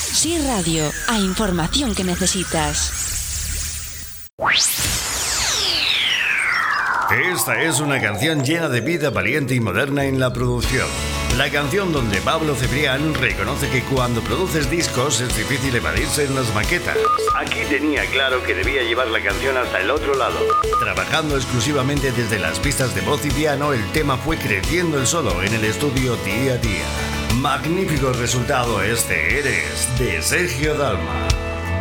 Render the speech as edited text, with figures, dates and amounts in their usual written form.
Sí Radio, a información que necesitas. Esta es una canción llena de vida, valiente y moderna en la producción. La canción donde Pablo Cebrián reconoce que cuando produces discos es difícil evadirse en las maquetas. Aquí tenía claro que debía llevar la canción hasta el otro lado. Trabajando exclusivamente desde las pistas de voz y piano, el tema fue creciendo el solo en el estudio día a día. Magnífico resultado este Eres, de Sergio Dalma.